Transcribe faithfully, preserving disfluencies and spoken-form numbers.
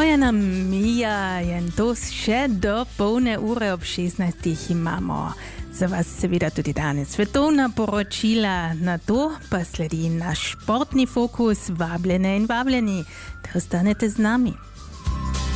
Troje nam mija jen to še do polne ure ob šestnajstih imamo. Za vas seveda tudi danes svetovna poročila, na to pa sledi naš športni fokus, vabljene in vabljeni, da ostanete z nami.